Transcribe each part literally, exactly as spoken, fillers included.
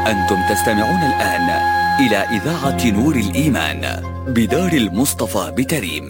أنتم تستمعون الآن إلى إذاعة نور الإيمان بدار المصطفى بتريم.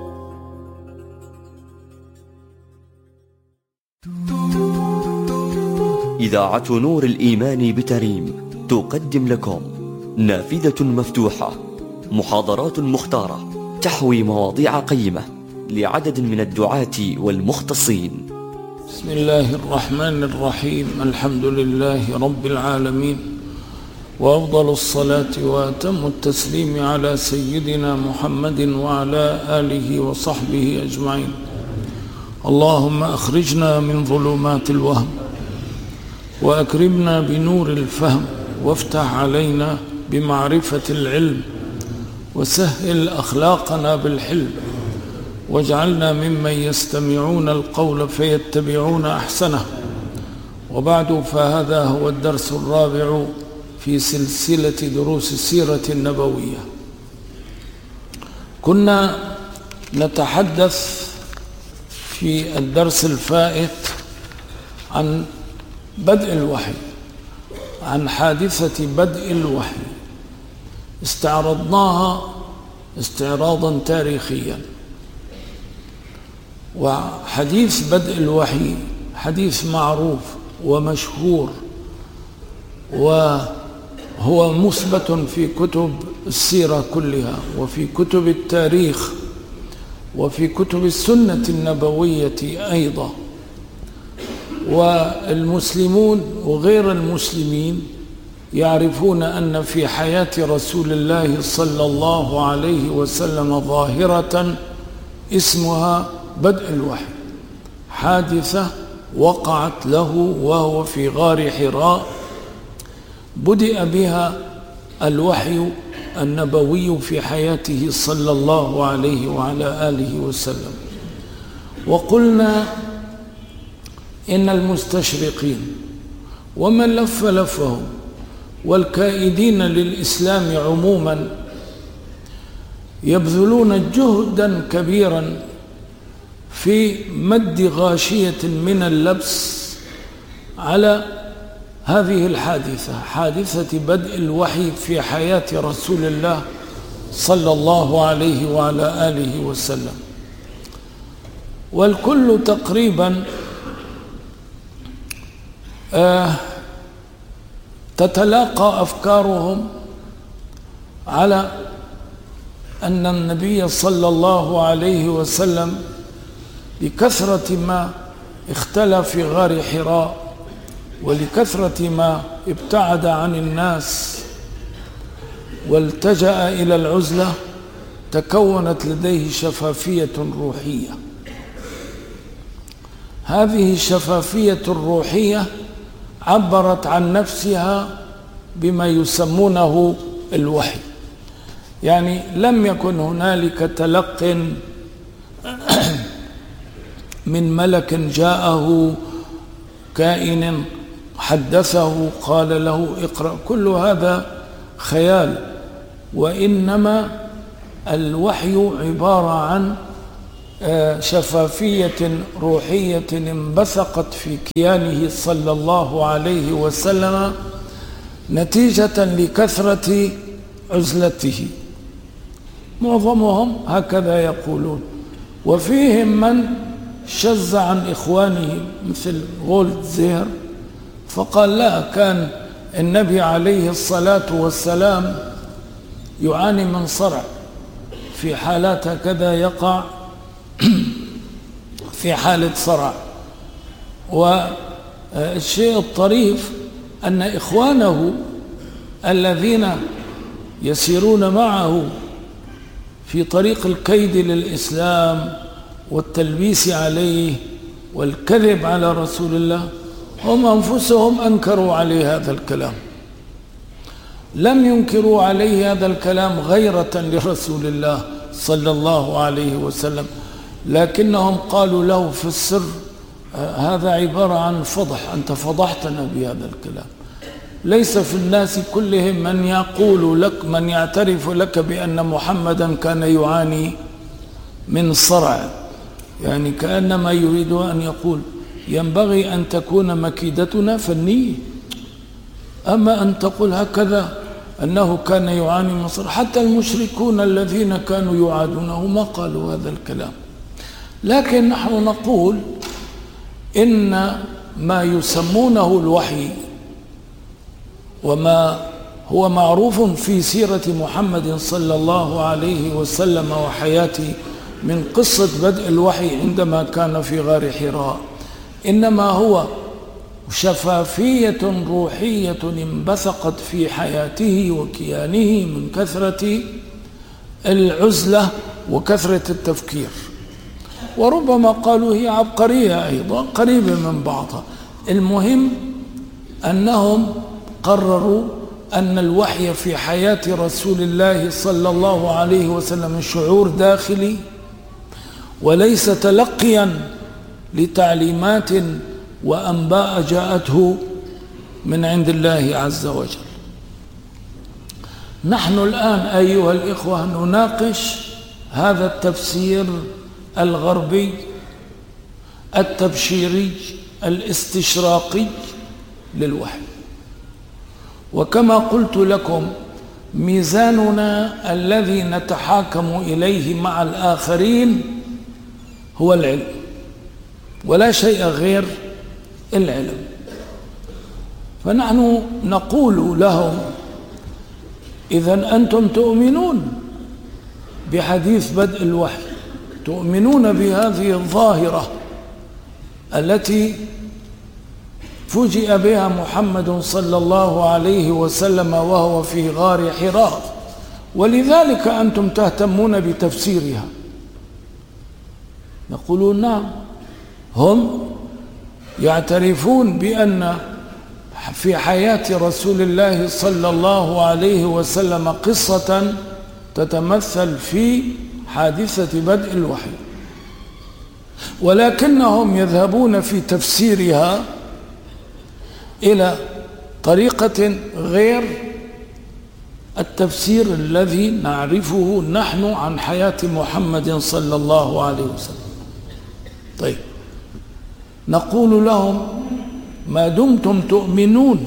إذاعة نور الإيمان بتريم تقدم لكم نافذة مفتوحة، محاضرات مختارة تحوي مواضيع قيمة لعدد من الدعاة والمختصين. بسم الله الرحمن الرحيم. الحمد لله رب العالمين، وأفضل الصلاة وأتم التسليم على سيدنا محمد وعلى آله وصحبه أجمعين. اللهم أخرجنا من ظلمات الوهم وأكرمنا بنور الفهم، وافتح علينا بمعرفة العلم، وسهل أخلاقنا بالحلم، واجعلنا ممن يستمعون القول فيتبعون أحسنه. وبعد، فهذا هو الدرس الرابع في سلسلة دروس السيرة النبوية. كنا نتحدث في الدرس الفائت عن بدء الوحي، عن حادثة بدء الوحي، استعرضناها استعراضا تاريخيا. وحديث بدء الوحي حديث معروف ومشهور، وهو مثبت في كتب السيرة كلها، وفي كتب التاريخ، وفي كتب السنة النبوية أيضا. والمسلمون وغير المسلمين يعرفون أن في حياة رسول الله صلى الله عليه وسلم ظاهرة اسمها بدء الوحي، حادثة وقعت له وهو في غار حراء، بدأ بها الوحي النبوي في حياته صلى الله عليه وعلى آله وسلم. وقلنا إن المستشرقين ومن لف لفهم والكائدين للإسلام عموما يبذلون جهدا كبيرا في مد غاشية من اللبس على هذه الحادثة، حادثة بدء الوحي في حياة رسول الله صلى الله عليه وعلى آله وسلم. والكل تقريبا آه تتلاقى أفكارهم على أن النبي صلى الله عليه وسلم لكثرة ما اختلى في غار حراء، ولكثرة ما ابتعد عن الناس والتجأ إلى العزلة، تكونت لديه شفافية روحية. هذه الشفافية الروحية عبرت عن نفسها بما يسمونه الوحي. يعني لم يكن هنالك تلق من ملك جاءه كائن حدثه قال له اقرأ، كل هذا خيال. وإنما الوحي عبارة عن شفافية روحية انبثقت في كيانه صلى الله عليه وسلم نتيجة لكثرة عزلته. معظمهم هكذا يقولون، وفيهم من شز عن إخوانه مثل غولدزير فقال لا، كان النبي عليه الصلاة والسلام يعاني من صرع، في حالات هكذا يقع في حالة صرع. والشيء الطريف أن إخوانه الذين يسيرون معه في طريق الكيد للإسلام والتلبيس عليه والكذب على رسول الله هم أنفسهم أنكروا عليه هذا الكلام. لم ينكروا عليه هذا الكلام غيرة لرسول الله صلى الله عليه وسلم، لكنهم قالوا له في السر هذا عبارة عن فضح، أنت فضحتنا بهذا الكلام. ليس في الناس كلهم من يقول لك، من يعترف لك بأن محمدا كان يعاني من صرع، يعني كأنما يريد أن يقول ينبغي أن تكون مكيدتنا فنية، أما أن تقول هكذا أنه كان يعاني مصر، حتى المشركون الذين كانوا يعادونه ما قالوا هذا الكلام. لكن نحن نقول إن ما يسمونه الوحي وما هو معروف في سيرة محمد صلى الله عليه وسلم وحياته من قصة بدء الوحي عندما كان في غار حراء، إنما هو شفافية روحية انبثقت في حياته وكيانه من كثرة العزلة وكثرة التفكير. وربما قالوا هي عبقرية أيضا قريبة من بعضها. المهم أنهم قرروا أن الوحي في حياة رسول الله صلى الله عليه وسلم شعور داخلي وليس تلقيا لتعليمات وأنباء جاءته من عند الله عز وجل. نحن الآن أيها الإخوة نناقش هذا التفسير الغربي التبشيري الاستشراقي للوحي. وكما قلت لكم ميزاننا الذي نتحاكم إليه مع الآخرين هو العلم ولا شيء غير العلم. فنحن نقول لهم إذن أنتم تؤمنون بحديث بدء الوحي، تؤمنون بهذه الظاهرة التي فوجئ بها محمد صلى الله عليه وسلم وهو في غار حراء، ولذلك أنتم تهتمون بتفسيرها. نقول نعم، هم يعترفون بأن في حياة رسول الله صلى الله عليه وسلم قصة تتمثل في حادثة بدء الوحي، ولكنهم يذهبون في تفسيرها إلى طريقة غير التفسير الذي نعرفه نحن عن حياة محمد صلى الله عليه وسلم. طيب، نقول لهم ما دمتم تؤمنون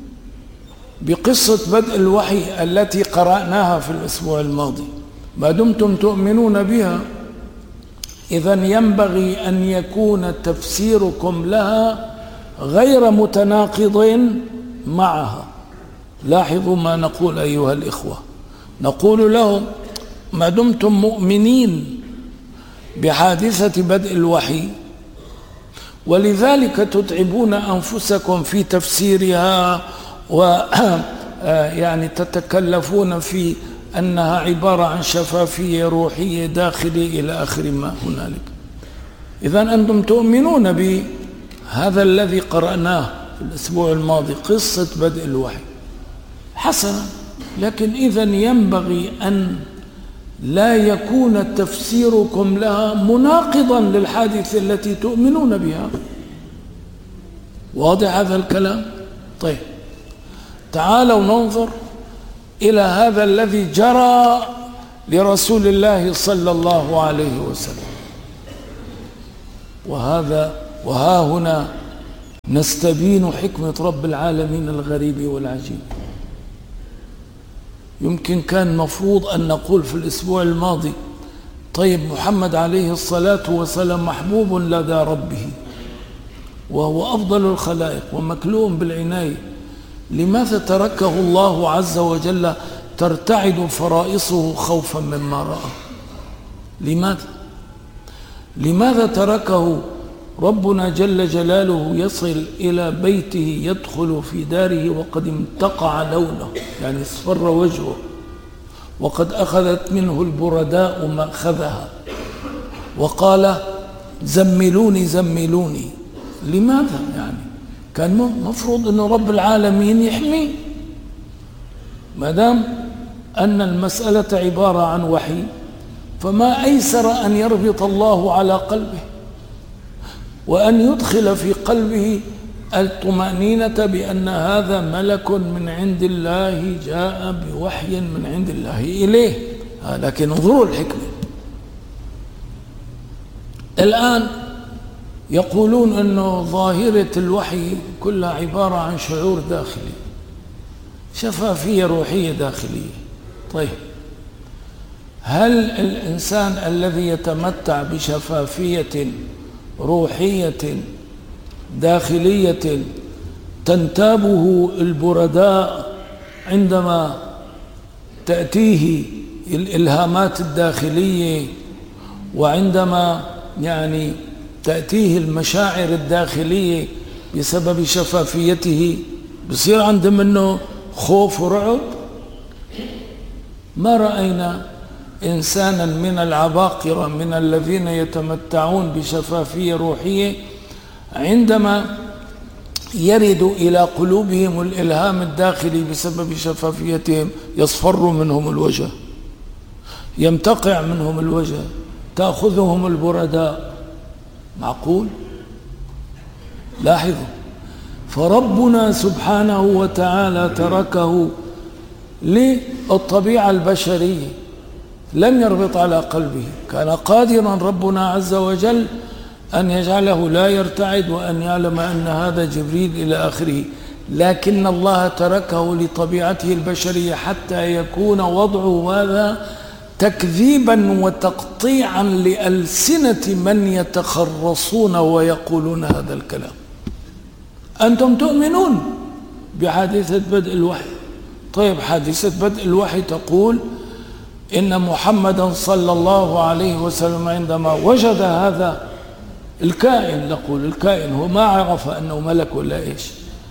بقصة بدء الوحي التي قرأناها في الأسبوع الماضي، ما دمتم تؤمنون بها، إذن ينبغي أن يكون تفسيركم لها غير متناقض معها. لاحظوا ما نقول أيها الإخوة، نقول لهم ما دمتم مؤمنين بحادثة بدء الوحي ولذلك تتعبون أنفسكم في تفسيرها و يعني تتكلفون في أنها عبارة عن شفافية روحية داخلية إلى آخر ما هنالك، إذن أنتم تؤمنون بهذا الذي قرأناه في الأسبوع الماضي قصة بدء الوحي حسنا، لكن إذن ينبغي أن لا يكون تفسيركم لها مناقضا للحادثة التي تؤمنون بها. واضح هذا الكلام؟ طيب، تعالوا ننظر إلى هذا الذي جرى لرسول الله صلى الله عليه وسلم. وهذا وها هنا نستبين حكمة رب العالمين الغريب والعجيب. يمكن كان مفروض أن نقول في الأسبوع الماضي طيب محمد عليه الصلاة والسلام محبوب لدى ربه وهو أفضل الخلائق ومكلوم بالعناية، لماذا تركه الله عز وجل ترتعد فرائصه خوفا مما رأى؟ لماذا؟ لماذا تركه ربنا جل جلاله يصل إلى بيته يدخل في داره وقد امتقع لونه، يعني اصفر وجهه، وقد أخذت منه البرداء مأخذها وقال زملوني زملوني؟ لماذا؟ يعني كان مفروض أن رب العالمين يحميه. ما دام أن المسألة عبارة عن وحي فما أيسر أن يربط الله على قلبه وأن يدخل في قلبه الطمأنينة بأن هذا ملك من عند الله جاء بوحي من عند الله إليه. لكن انظروا الحكمة. الآن يقولون أنه ظاهرة الوحي كلها عبارة عن شعور داخلي. شفافية روحية داخلية. طيب هل الإنسان الذي يتمتع بشفافية روحية داخلية تنتابه البرداء عندما تأتيه الإلهامات الداخلية، وعندما يعني تأتيه المشاعر الداخلية بسبب شفافيته، بصير عنده منه خوف ورعب؟ ما رأينا إنسانا من العباقرة من الذين يتمتعون بشفافية روحية عندما يرد إلى قلوبهم الإلهام الداخلي بسبب شفافيتهم يصفر منهم الوجه، يمتقع منهم الوجه، تأخذهم البرداء. معقول؟ لاحظوا، فربنا سبحانه وتعالى تركه للطبيعة البشرية، لم يربط على قلبه. كان قادرا ربنا عز وجل أن يجعله لا يرتعد وأن يعلم أن هذا جبريل إلى آخره، لكن الله تركه لطبيعته البشرية حتى يكون وضعه هذا تكذيبا وتقطيعا لألسنة من يتخرصون ويقولون هذا الكلام. أنتم تؤمنون بحادثة بدء الوحي. طيب حادثة بدء الوحي تقول إن محمدا صلى الله عليه وسلم عندما وجد هذا الكائن، نقول الكائن هو ما عرف أنه ملك ولا إيش،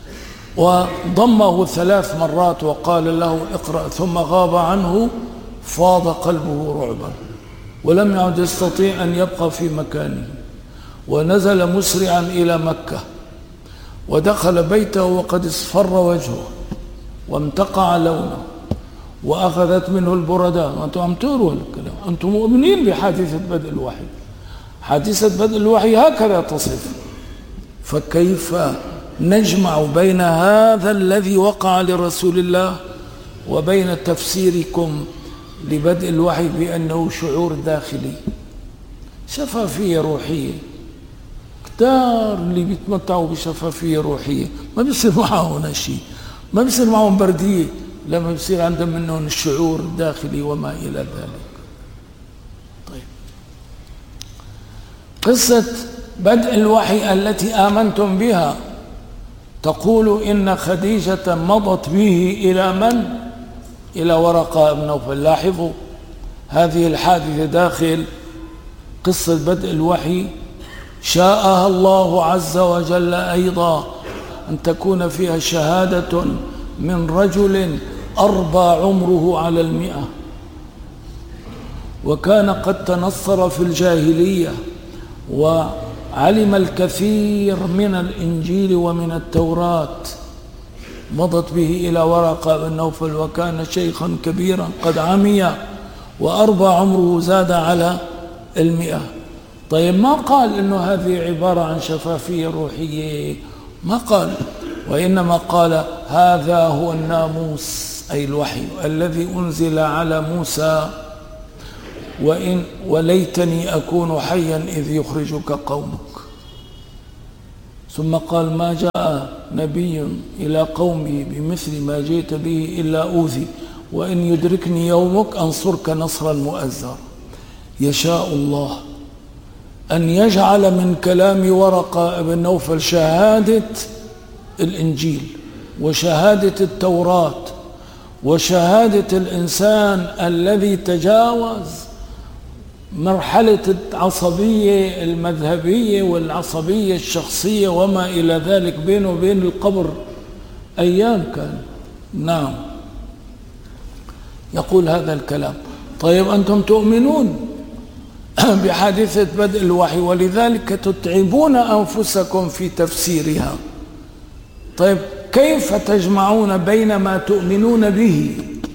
وضمه ثلاث مرات وقال له اقرأ ثم غاب عنه، فاض قلبه رعبا ولم يعد يستطيع أن يبقى في مكانه، ونزل مسرعا إلى مكة ودخل بيته وقد اصفر وجهه وامتقع لونه وأخذت منه البرداء. أنتم عم تقولوا الكلام، أنتم مؤمنين بحادثة بدء الوحي. حادثة بدء الوحي هكذا تصف. فكيف نجمع بين هذا الذي وقع لرسول الله وبين تفسيركم لبدء الوحي بأنه شعور داخلي، شفافية روحية؟ كتار اللي بيتمتعوا بشفافية روحية ما بيصير معهم شيء، ما بيصير معهم بردية لما بيصير عندهم منهم الشعور الداخلي وما إلى ذلك. طيب قصة بدء الوحي التي آمنتم بها تقول إن خديجة مضت به إلى من؟ إلى ورقة بن نوفل. لاحظوا هذه الحادثة داخل قصة بدء الوحي شاءها الله عز وجل أيضا أن تكون فيها شهادة من رجل أربى عمره على المئة، وكان قد تنصر في الجاهلية وعلم الكثير من الإنجيل ومن التوراة. مضت به إلى ورقة بن نوفل وكان شيخا كبيرا قد عمي وأربى عمره زاد على المئة. طيب ما قال إنه هذه عبارة عن شفافية روحية، ما قال، وإنما قال هذا هو الناموس أي الوحي الذي أنزل على موسى، وإن وليتني أكون حيا إذ يخرجك قومك. ثم قال ما جاء نبي إلى قومه بمثل ما جئت به إلا أوذي وإن يدركني يومك أنصرك نصرا مؤزرا. يشاء الله أن يجعل من كلام ورقة بن نوفل شهادة الإنجيل وشهادة التوراة وشهادة الإنسان الذي تجاوز مرحلة العصبية المذهبية والعصبية الشخصية وما إلى ذلك بينه وبين القبر أيام كان. نعم يقول هذا الكلام. طيب أنتم تؤمنون بحادثة بدء الوحي ولذلك تتعبون أنفسكم في تفسيرها. طيب كيف تجمعون بين ما تؤمنون به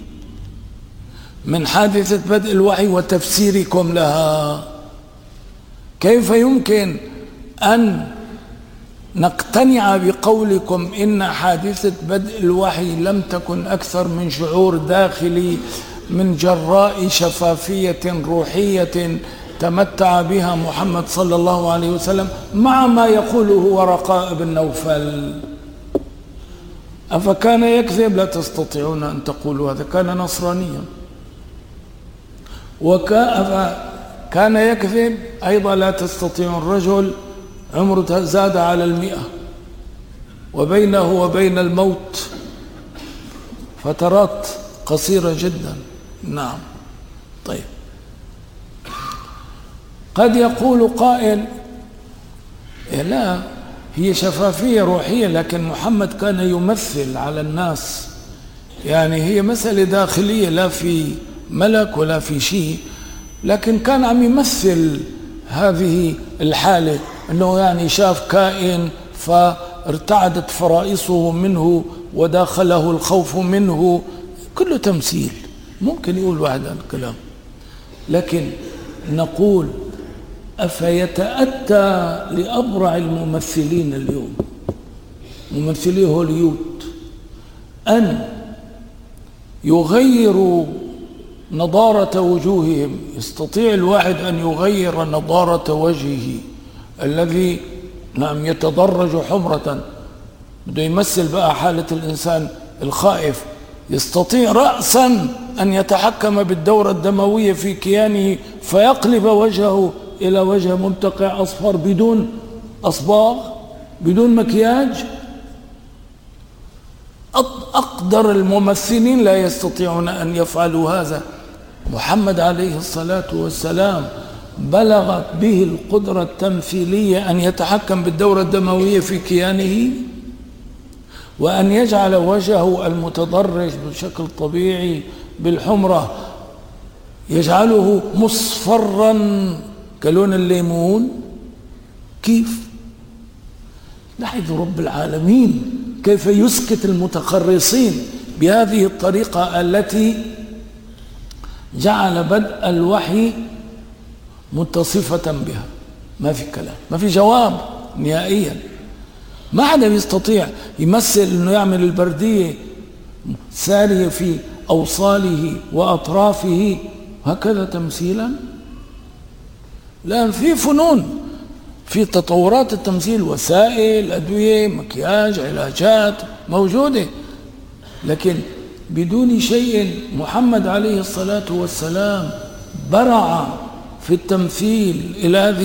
من حادثة بدء الوحي وتفسيركم لها؟ كيف يمكن أن نقتنع بقولكم إن حادثة بدء الوحي لم تكن أكثر من شعور داخلي من جراء شفافية روحية تمتع بها محمد صلى الله عليه وسلم مع ما يقوله ورقاء بن نوفل؟ أفكان يكذب؟ لا تستطيعون أن تقولوا هذا، كان نصرانيا. وكان يكذب أيضا لا تستطيعون. الرجل عمره زاد على المئة وبينه وبين الموت فترات قصيرة جدا. نعم. طيب، قد يقول قائل لا، هي شفافية روحية، لكن محمد كان يمثل على الناس، يعني هي مسألة داخلية، لا في ملك ولا في شيء، لكن كان عم يمثل هذه الحالة، أنه يعني شاف كائن فارتعدت فرائصه منه وداخله الخوف منه، كله تمثيل. ممكن يقول واحد هذا الكلام، لكن نقول أفيتأتى لأبرع الممثلين اليوم، ممثلي هوليود، أن يغيروا نضارة وجوههم؟ يستطيع الواحد أن يغير نضارة وجهه الذي نعم يتدرج حمرة، بده يمثل بقى حالة الإنسان الخائف. يستطيع رأسا أن يتحكم بالدورة الدموية في كيانه فيقلب وجهه إلى وجه ملتقع أصفر بدون أصباغ بدون مكياج. أقدر الممثلين لا يستطيعون أن يفعلوا هذا. محمد عليه الصلاة والسلام بلغت به القدرة التمثيلية أن يتحكم بالدورة الدموية في كيانه، وأن يجعل وجهه المتدرج بشكل طبيعي بالحمرة يجعله مصفرا كلون الليمون. كيف؟ لاحظوا رب العالمين كيف يسكت المتخرصين بهذه الطريقة التي جعل بدء الوحي متصفة بها. ما في كلام، ما في جواب نهائيا. ما حدا يستطيع يمثل انه يعمل البردية سارية في أوصاله وأطرافه هكذا تمثيلا. الآن في فنون، في تطورات التمثيل، وسائل، أدوية، مكياج، علاجات موجودة، لكن بدون شيء. محمد عليه الصلاة والسلام برع في التمثيل إلى هذه